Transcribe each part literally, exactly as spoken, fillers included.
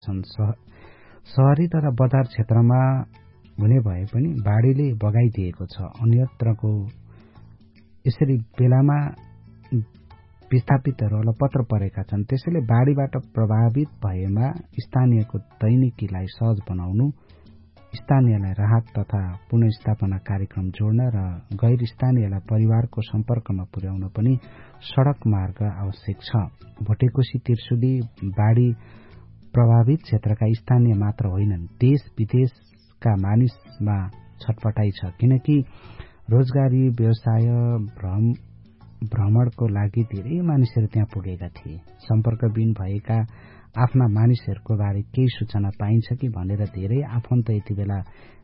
छन्। शहरी तथा बजार क्षेत्रमा हुने भए पनि बाढीले बगाइदिएको छ। अन्यत्रको यसरी बेलामा विस्थापितहरू अलपत्र परेका छन्। त्यसैले बाढीबाट प्रभावित भएमा स्थानीयको दैनिकीलाई सहज बनाउनु, स्थानीयलाई राहत तथा पुनर्स्थापना कार्यक्रम जोड्न र गैर स्थानीयलाई परिवारको सम्पर्कमा पुर्याउन पनि सड़क मार्ग आवश्यक छ। भोटेकोशी त्रिशुली बाढी प्रभावित क्षेत्रका स्थानीय मात्र होइनन्, देश विदेशका मानिसमा छटपटाई छ। किनकि रोजगारी, व्यवसाय, भ्रम भ्रमणको लागि धेरै मानिसहरू त्यहाँ पुगेका थिए। सम्पर्कविहीन भएका आफ्ना मानिसहरूको बारे केही सूचना पाइन्छ कि भनेर धेरै आफन्त यति बेला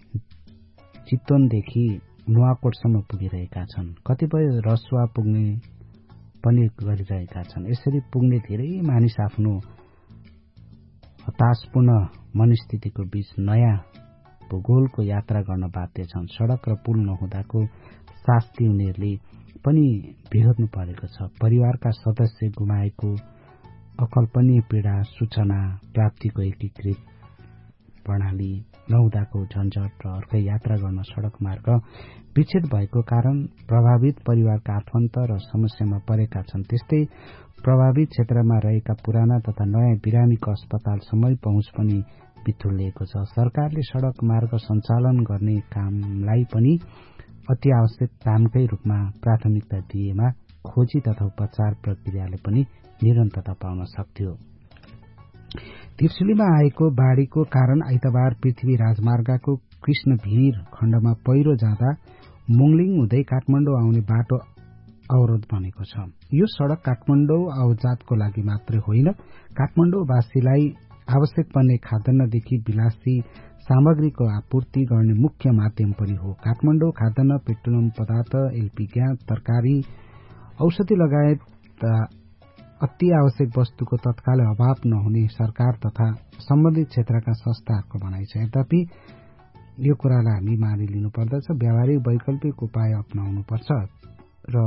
चितवनदेखि नुवाकोटसम्म पुगिरहेका छन्। कतिपय रसुवा पुग्ने पनि गरिरहेका छन्। यसरी पुग्ने धेरै मानिस आफ्नो हताशपूर्ण मनस्थितिको बीच नयाँ भूगोलको यात्रा गर्न बाध्य छन्। सड़क र पुल नहुँदाको शास्ति उनीहरूले पनि बेहोर्नु परेको छ। परिवारका सदस्य गुमाएको अकल्पनीय पीड़ा, सूचना प्राप्तिको एकीकृत प्रणाली नहुँदाको झन्झट र अर्कै यात्रा गर्न सड़क मार्ग विच्छेद भएको कारण प्रभावित परिवारका आफन्त र समस्यामा परेका छन्। त्यस्तै प्रभावित क्षेत्रमा रहेका पुराना तथा नयाँ बिरामीको अस्पतालसम्मै पहुँच पनि बिथुलिएको छ। सरकारले सड़क मार्ग सञ्चालन गर्ने कामलाई पनि अति आवश्यक कामकै रूपमा प्राथमिकता दिएमा खोजी तथा उपचार प्रक्रियाले पनि निरन्तरता पाउन सक्थ्यो। त्रिशुलीमा आएको बाढ़ीको कारण आइतबार पृथ्वी राजमार्गको कृष्णभिर खण्डमा पहिरो जाँदा मुङलिङ हुँदै काठमाडौँ आउने बाटो अवरोध बनेको छ। यो सड़क काठमाडौँ आउजातको लागि मात्रै होइन, काठमाडौँवासीलाई आवश्यक पर्ने खाद्यान्नदेखि विलासी सामग्रीको आपूर्ति गर्ने मुख्य माध्यम पनि हो। काठमाडौँ खाद्यान्न, पेट्रोलियम पदार्थ, एलपी ग्यास, तरकारी, औषधि लगायत अति आवश्यक वस्तुको तत्काल अभाव नहुने सरकार तथा सम्बन्धित क्षेत्रका संस्थाहरूको भनाइ छ। यद्यपि यो कुरालाई हामी मानिलिनु पर्दछ। व्यावहारिक वैकल्पिक उपाय अपनाउनुपर्छ र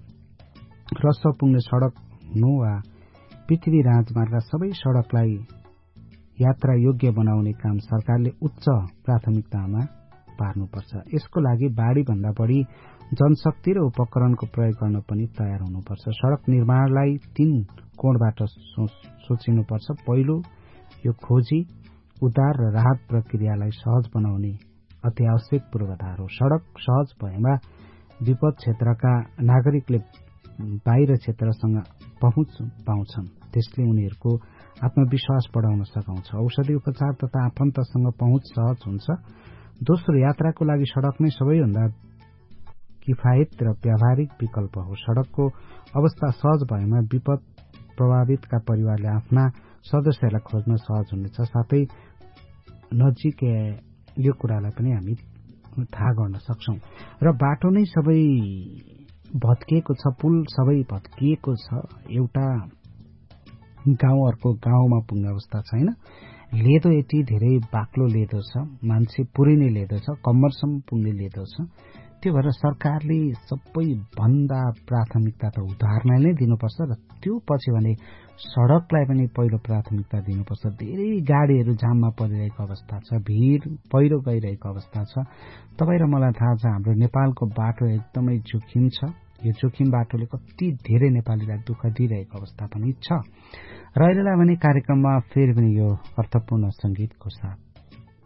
रस्व पुग्ने सड़क हुनु वा पृथ्वी राजमार्ग सबै सड़कलाई यात्रा योग्य बनाउने काम सरकारले उच्च प्राथमिकतामा पार्नुपर्छ। यसको लागि बाढ़ी भन्दा बढ़ी जनशक्ति र उपकरणको प्रयोग गर्न पनि तयार हुनुपर्छ। सड़क निर्माणलाई तीन कोणबाट सोचिनुपर्छ। पहिलो, यो खोजी, उद्धार र राहत प्रक्रियालाई सहज बनाउने अति आवश्यक पूर्वाधार हो। सड़क सहज भएमा विपद क्षेत्रका नागरिकले बाहिर क्षेत्रसँग पहुँच पाउँछन्। त्यसले उनीहरूको आत्मविश्वास बढाउन सकाउँछ। औषधि उपचार तथा आफन्तसँग पहुँच सहज हुन्छ। दोस्रो, यात्राको लागि सड़क नै सबैभन्दा किफायत र व्यावहारिक विकल्प हो। सड़कको अवस्था सहज भएमा विपद प्रभावितका परिवारले आफ्ना सदस्यहरूलाई खोज्न सहज हुनेछ। साथै नजिक यो कुरालाई पनि हामी थाहा गर्न सक्छौं। र बाटो नै सबै भत्किएको छ, पुल सबै भत्किएको छ। एउटा गाउँ अर्को गाउँमा पुग्ने अवस्था छैन। लेदो यति धेरै बाक्लो लेदो छ, मान्छे पुरिने लेदो छ, कम्मरसम्म पुग्ने लेदो छ। त्यो भएर सरकारले सबै भन्दा प्राथमिकता त उद्धारलाई नै दिनुपर्छ र त्यो पछि भने सड़कलाई पनि पहिलो प्राथमिकता दिनुपर्छ। धेरै गाड़ीहरू जाममा परिरहेको अवस्था छ, भीड़ पहिरो गइरहेको अवस्था छ। तपाई र मलाई थाहा छ हाम्रो नेपालको बाटो एकदमै जोखिम छ। यो जोखिम बाटोले कति धेरै नेपालीलाई दुःख दिइरहेको अवस्था पनि छ। र अहिलेलाई भने कार्यक्रममा फेरि पनि यो अर्थपूर्ण संगीतको साथ